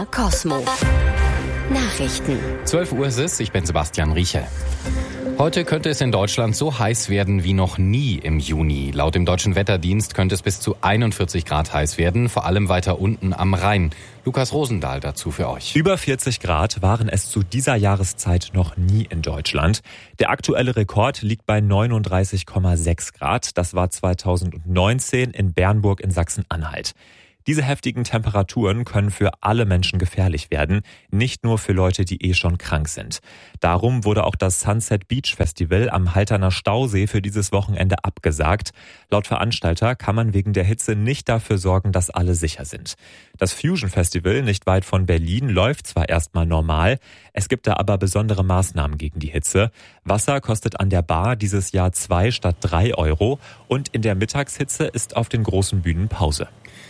Cosmo. Nachrichten. 12 Uhr ist es, ich bin Sebastian Riechel. Heute könnte es in Deutschland so heiß werden wie noch nie im Juni. Laut dem Deutschen Wetterdienst könnte es bis zu 41 Grad heiß werden, vor allem weiter unten am Rhein. Lukas Rosendahl dazu für euch. Über 40 Grad waren es zu dieser Jahreszeit noch nie in Deutschland. Der aktuelle Rekord liegt bei 39,6 Grad. Das war 2019 in Bernburg in Sachsen-Anhalt. Diese heftigen Temperaturen können für alle Menschen gefährlich werden, nicht nur für Leute, die schon krank sind. Darum wurde auch das Sunset Beach Festival am Halterner Stausee für dieses Wochenende abgesagt. Laut Veranstalter kann man wegen der Hitze nicht dafür sorgen, dass alle sicher sind. Das Fusion Festival nicht weit von Berlin läuft zwar erstmal normal, es gibt da aber besondere Maßnahmen gegen die Hitze. Wasser kostet an der Bar dieses Jahr 2 statt 3 Euro und in der Mittagshitze ist auf den großen Bühnen Pause.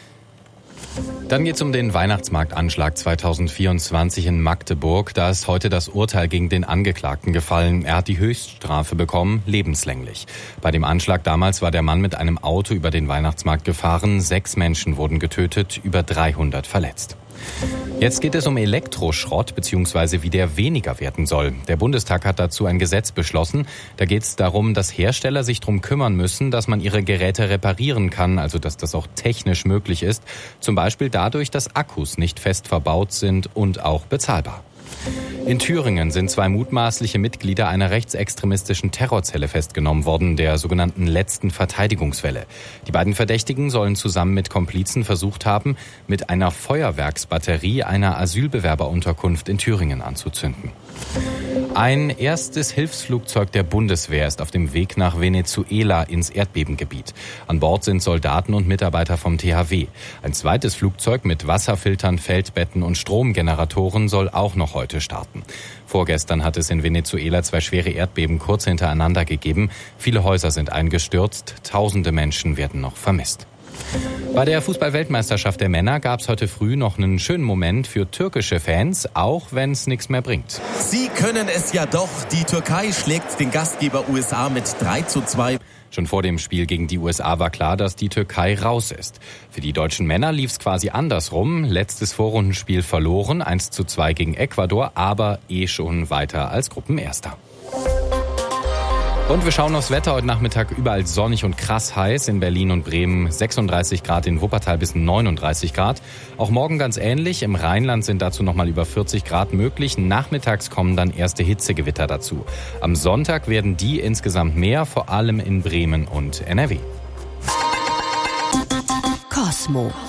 Dann geht's um den Weihnachtsmarktanschlag 2024 in Magdeburg. Da ist heute das Urteil gegen den Angeklagten gefallen. Er hat die Höchststrafe bekommen, lebenslänglich. Bei dem Anschlag damals war der Mann mit einem Auto über den Weihnachtsmarkt gefahren. 6 Menschen wurden getötet, über 300 verletzt. Jetzt geht es um Elektroschrott bzw. wie der weniger werden soll. Der Bundestag hat dazu ein Gesetz beschlossen. Da geht es darum, dass Hersteller sich darum kümmern müssen, dass man ihre Geräte reparieren kann, also dass das auch technisch möglich ist. Zum Beispiel dadurch, dass Akkus nicht fest verbaut sind und auch bezahlbar. In Thüringen sind 2 mutmaßliche Mitglieder einer rechtsextremistischen Terrorzelle festgenommen worden, der sogenannten letzten Verteidigungswelle. Die beiden Verdächtigen sollen zusammen mit Komplizen versucht haben, mit einer Feuerwerksbatterie einer Asylbewerberunterkunft in Thüringen anzuzünden. Ein erstes Hilfsflugzeug der Bundeswehr ist auf dem Weg nach Venezuela ins Erdbebengebiet. An Bord sind Soldaten und Mitarbeiter vom THW. Ein zweites Flugzeug mit Wasserfiltern, Feldbetten und Stromgeneratoren soll auch noch heute starten. Vorgestern hat es in Venezuela 2 schwere Erdbeben kurz hintereinander gegeben. Viele Häuser sind eingestürzt, Tausende Menschen werden noch vermisst. Bei der Fußball-Weltmeisterschaft der Männer gab es heute früh noch einen schönen Moment für türkische Fans, auch wenn es nichts mehr bringt. Sie können es ja doch. Die Türkei schlägt den Gastgeber USA mit 3:2. Schon vor dem Spiel gegen die USA war klar, dass die Türkei raus ist. Für die deutschen Männer lief es quasi andersrum. Letztes Vorrundenspiel verloren, 1:2 gegen Ecuador, aber schon weiter als Gruppenerster. Und wir schauen aufs Wetter. Heute Nachmittag überall sonnig und krass heiß. In Berlin und Bremen 36 Grad, in Wuppertal bis 39 Grad. Auch morgen ganz ähnlich. Im Rheinland sind dazu nochmal über 40 Grad möglich. Nachmittags kommen dann erste Hitzegewitter dazu. Am Sonntag werden die insgesamt mehr, vor allem in Bremen und NRW. Cosmo.